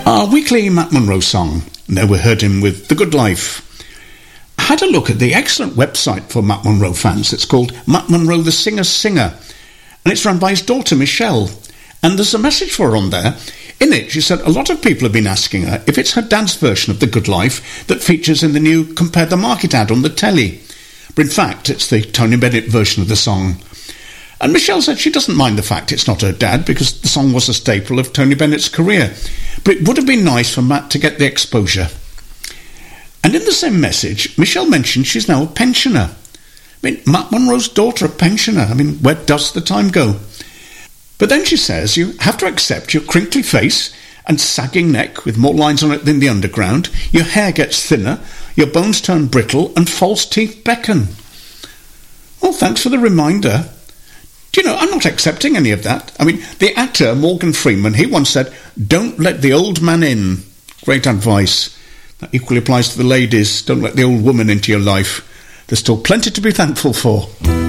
Our weekly Matt Monro song. There we heard him with The Good Life. I had a look at the excellent website for Matt Monro fans. It's called Matt Monro the Singer's Singer, and it's run by his daughter Michelle. And there's a message for her on there. In it, she said a lot of people have been asking her if it's her dad's version of The Good Life that features in the new Compare the Market ad on the telly. But in fact, it's the Tony Bennett version of the song. And Michelle said she doesn't mind the fact it's not her dad because the song was a staple of Tony Bennett's career. But it would have been nice for Matt to get the exposure. And in the same message, Michelle mentioned she's now a pensioner. I mean, Matt Monro's daughter a pensioner. I mean, where does the time go? But then she says you have to accept your crinkly face and sagging neck with more lines on it than the underground. Your hair gets thinner, your bones turn brittle, and false teeth beckon. Well, thanks for the reminder. Do you know, I'm not accepting any of that. I mean, the actor Morgan Freeman, he once said, "Don't let the old man in." Great advice. That equally applies to the ladies. Don't let the old woman into your life. There's still plenty to be thankful for.